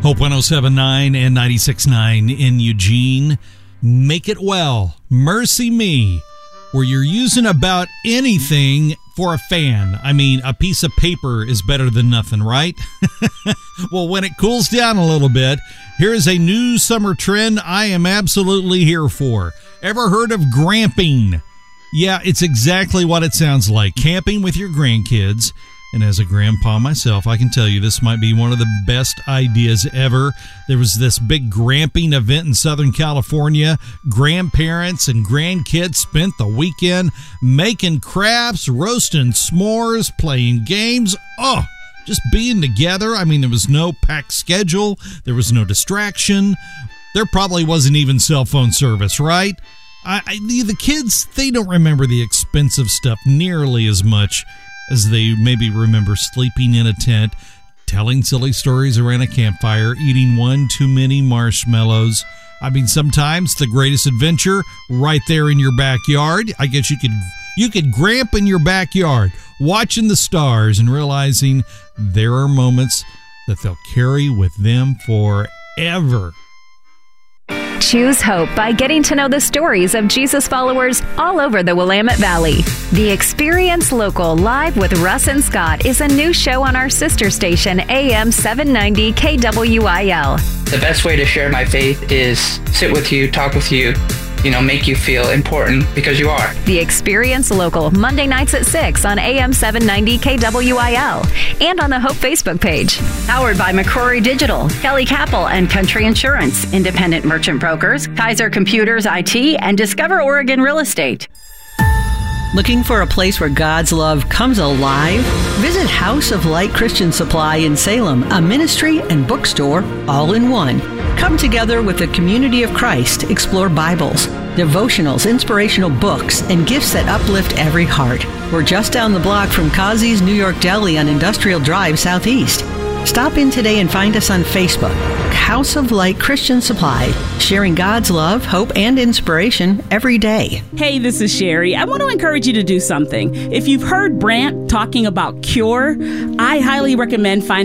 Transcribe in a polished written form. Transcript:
Hope 107.9 and 96.9 in Eugene. Make it well. Mercy Me, where you're using about anything for a fan. I mean, a piece of paper is better than nothing, right? Well, when it cools down a little bit, here is a new summer trend I am absolutely here for. Ever heard of gramping? Yeah, it's exactly what it sounds like. Camping with your grandkids. And as a grandpa myself, I can tell you this might be one of the best ideas ever. There was this big gramping event in Southern California. Grandparents and grandkids spent the weekend making crafts, roasting s'mores, playing games. Oh, just being together. I mean, there was no packed schedule. There was no distraction. There probably wasn't even cell phone service, right? The kids, they don't remember the expensive stuff nearly as much as they maybe remember sleeping in a tent, telling silly stories around a campfire, eating one too many marshmallows. I mean, sometimes the greatest adventure right there in your backyard. I guess you could gramp in your backyard, watching the stars and realizing there are moments that they'll carry with them forever. Choose hope by getting to know the stories of Jesus followers all over the Willamette Valley. The Experience Local Live with Russ and Scott is a new show on our sister station, AM 790 KWIL. The best way to share my faith is sit with you, talk with you, make you feel important because you are. The Experience Local, Monday nights at 6 on AM 790 KWIL and on the Hope Facebook page. Powered by McCrory Digital, Kelly Capel and Country Insurance, Independent Merchant Brokers, Kaiser Computers IT, and Discover Oregon Real Estate. Looking for a place where God's love comes alive? Visit House of Light Christian Supply in Salem, a ministry and bookstore all in one. Come together with the community of Christ, explore Bibles, devotionals, inspirational books, and gifts that uplift every heart. We're just down the block from Kazi's New York Deli on Industrial Drive Southeast. Stop in today and find us on Facebook. House of Light Christian Supply, sharing God's love, hope, and inspiration every day. Hey, this is Sherry. I want to encourage you to do something. If you've heard Brant talking about Cure, I highly recommend finding